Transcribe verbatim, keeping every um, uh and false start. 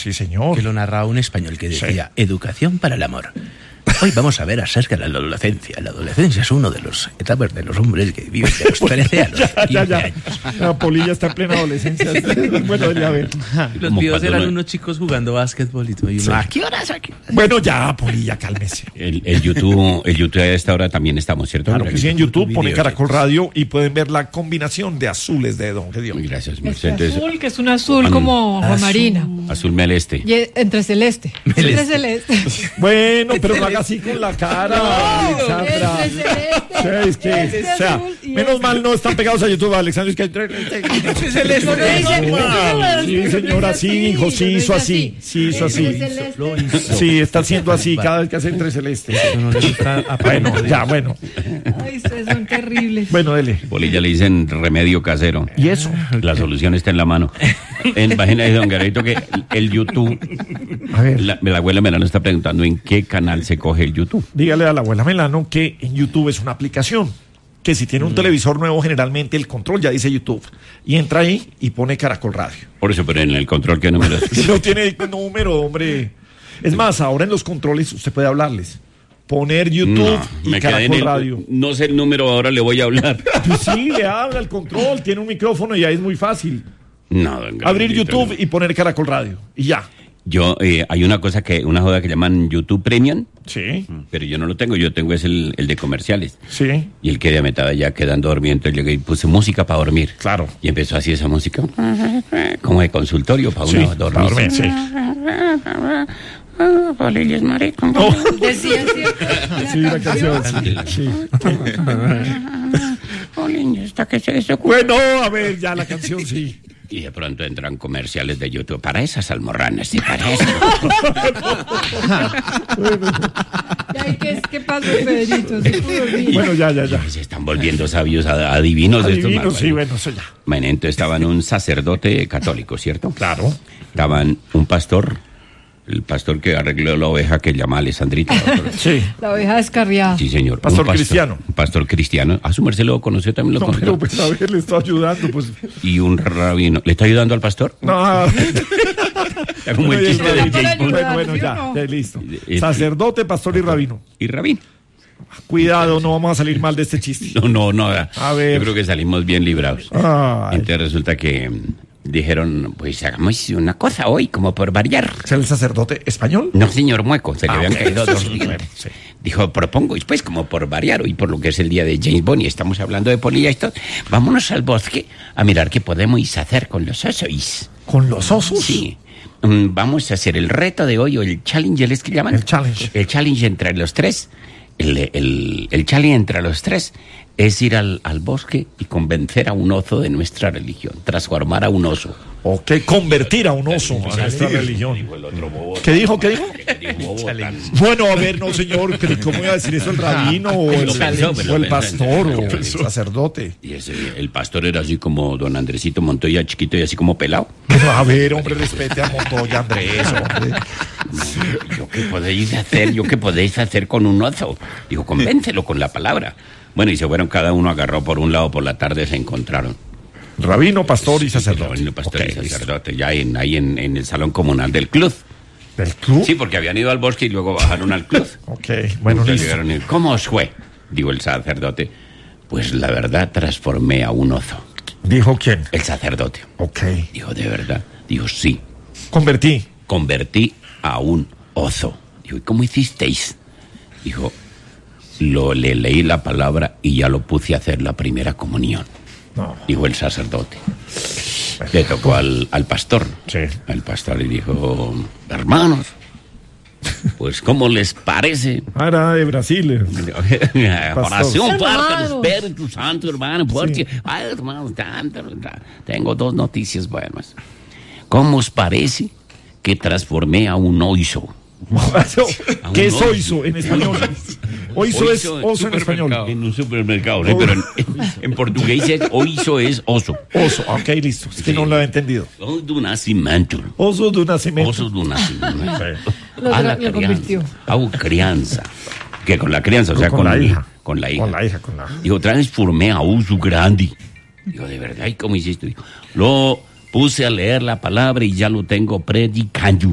Sí, señor. Que lo narraba un español que decía, sí. Educación para el amor. Hoy vamos a ver acerca de la adolescencia. La adolescencia es uno de los etapas de los hombres que viven de los trece a los quince ya, ya, años. La Polilla está en plena adolescencia. Bueno, ya ver. Los videos eran no... unos chicos jugando básquetbol y todo. Y uno, sí. ¿A qué horas? ¿A qué? Bueno, ya, Polilla, cálmese. El, el YouTube, el YouTube a esta hora también estamos, ¿cierto? Claro que sí, en YouTube pone Caracol Radio y pueden ver la combinación de azules de Don Gedeón. Gracias, Mercedes. Azul, que es un azul como aguamarina. Azul celeste. Y entre celeste. Entre celeste. Bueno, pero no haga así con la cara. No, Alexandra. Entre celeste. O sea, es que, este o sea, menos mal no están pegados a YouTube, Alexandra. Es que entre celeste. Sí, señora, sí, hijo, sí hizo así. Sí hizo así. Sí, está haciendo así cada vez que hace entre celeste. Bueno, ya, bueno. Ay, ustedes son terribles. Bueno, dele. Polilla le dicen remedio casero. ¿Y eso? La solución está en la mano. En página de Don Garito que el YouTube. A ver. La, la abuela Melano está preguntando en qué canal se coge el YouTube. Dígale a la abuela Melano que en YouTube es una aplicación. Que si tiene un mm. televisor nuevo, generalmente el control ya dice YouTube. Y entra ahí y pone Caracol Radio. Por eso, pero en el control, ¿qué número es? No tiene número, hombre. Es más, ahora en los controles usted puede hablarles. Poner YouTube no, y Caracol el, Radio. No sé el número, ahora le voy a hablar. Pues sí, le habla el control, tiene un micrófono y ahí es muy fácil. No, venga, abrir YouTube no. y poner Caracol Radio. Y ya. Yo, eh, hay una cosa que, una joda que llaman YouTube Premium. Sí. Pero yo no lo tengo, yo tengo es el, el de comerciales. Sí. Y el que de metada ya quedando dormido, entonces llegué y puse música para dormir. Claro. Y empezó así esa música, como de consultorio para sí, uno dormir. Para dormir, sí. Polilla es maricón. No. Decía así. Sí, la canción. Sí. sí. Polilla, está que se desocupa. Bueno, a ver, ya la canción sí. Y de pronto entran comerciales de YouTube para esas almorranas, sí, para eso. Ay, ¿qué, ¿Qué pasó, Pedrito? Bueno, ya, ya, ya. Se están volviendo sabios, adivinos. Adivinos, estos, sí, bueno, eso ya. Bueno, entonces estaban un sacerdote católico, ¿cierto? Claro. Estaban un pastor, el pastor que arregló la oveja que llama Alessandrita. Sí. La oveja descarriada. Sí, señor. Pastor, pastor cristiano. Un pastor cristiano. A su merced lo conoció, también lo no, conoció. Pero pues a ver, le está ayudando, pues. Y un rabino. ¿Le está ayudando al pastor? No. Está como el chiste de James Bond. Bueno, bueno, ya, ya, listo. Sacerdote, pastor y rabino. Y rabino. Cuidado, no vamos a salir mal de este chiste. No, no, no. A ver. Yo creo que salimos bien librados. Ay. Entonces resulta que dijeron, pues hagamos una cosa hoy, como por variar. ¿Es el sacerdote español? No, señor Mueco, se le ah, habían okay. caído dos dientes. Sí. Dijo, propongo, después, como por variar hoy, por lo que es el día de James Bond, y estamos hablando de Polilla y todo, vámonos al bosque a mirar qué podemos hacer con los osos. ¿Con los osos? Sí. Um, vamos a hacer el reto de hoy, o el challenge, ¿les que llaman? El challenge. El challenge entre los tres. El, el, el challenge entre los tres es ir al, al bosque y convencer a un oso de nuestra religión, transformar a un oso. Ok, convertir a un oso a nuestra religión. ¿Qué dijo? ¿Qué dijo? Bueno, a ver, no, señor, ¿cómo iba a decir eso el rabino o el, o el pastor o el sacerdote? Y ese, el pastor era así como don Andresito Montoya, chiquito y así como pelado. Bueno, a ver, hombre, respete a Montoya, Andrés, hombre. No, ¿yo qué podéis hacer? ¿Yo qué podéis hacer con un oso? Digo, convéncelo con la palabra. Bueno, y se fueron, cada uno agarró por un lado, por la tarde se encontraron. Rabino, pastor y sacerdote. Rabino, pastor okay, y sacerdote, listo. Ya en, ahí en, en el salón comunal del club. ¿Del club? Sí, porque habían ido al bosque y luego bajaron al club. Ok, bueno, listo. Llegaron y, ¿cómo os fue? Digo el sacerdote. Pues la verdad, transformé a un oso. ¿Dijo quién? El sacerdote. Ok. Dijo, ¿de verdad? Dijo, sí. Convertí. Convertí a un oso. Dijo, ¿y cómo hicisteis? Dijo, lo, le leí la palabra y ya lo puse a hacer la primera comunión. No. Dijo el sacerdote. Le tocó al, al pastor. Sí. Al pastor y dijo, hermanos, pues ¿cómo les parece? Ahora de Brasil. Oración para el Espíritu Santo, hermano, porque, sí. Ay, hermano, tanto, tengo dos noticias buenas. ¿Cómo os parece que transformé a un oiso? ¿Qué es oiso en español? Oiso es oso en español. En un supermercado, ¿eh? Pero en, en portugués es oiso es oso. Oso, ok, listo. Es que sí. No lo había entendido. Oso de nacimiento. Oso de nacimiento. Oso de nacimiento. Sí. A la crianza. A una crianza. Que con la crianza, o sea, con, con la hija. Con la hija. Con la hija, con la. Digo, transformé a oso grande. Digo, de verdad, ¿y cómo hiciste? Digo, lo puse a leer la palabra y ya lo tengo predicando.